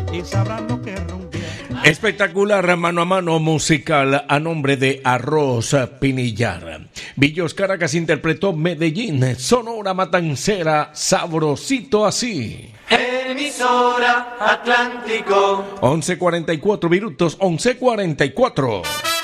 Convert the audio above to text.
y sabrán lo que es rumbear. Espectacular mano a mano musical a nombre de Arroz Pinillar. Villos Caracas interpretó Medellín, Sonora Matancera, Sabrosito Así. Emisora Atlántico. 11:44 minutos, 11:44.